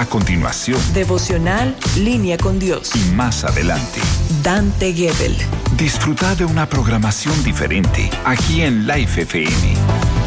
A continuación, devocional Línea con Dios. y más adelante, Dante Gebel. disfruta de una programación diferente aquí en Life FM.